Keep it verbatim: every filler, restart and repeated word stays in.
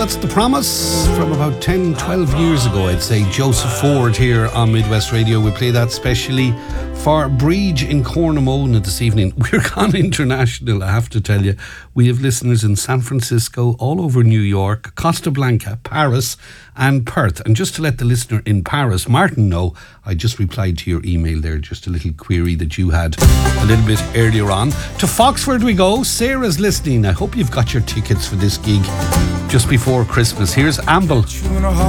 That's The Promise from about ten, twelve years ago, I'd say. Joseph Ford here on Midwest Radio. We play that specially for Bridge in Cornamona this evening. We're gone international, I have to tell you. We have listeners in San Francisco, all over New York, Costa Blanca, Paris and Perth. And just to let the listener in Paris, Martin, know, I just replied to your email there, just a little query that you had a little bit earlier on. To Foxford we go. Sarah's listening. I hope you've got your tickets for this gig just before Christmas. Here's Amble.